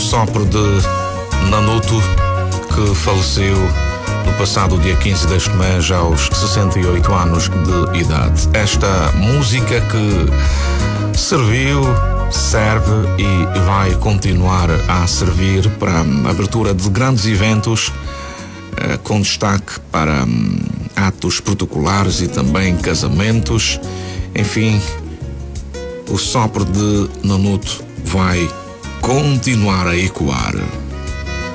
sopro de Nanuto, que faleceu no passado dia 15 deste mês aos 68 anos de idade. Esta música que serviu, serve e vai continuar a servir para a abertura de grandes eventos, com destaque para atos protocolares e também casamentos. Enfim, o sopro de Nanuto vai continuar a ecoar.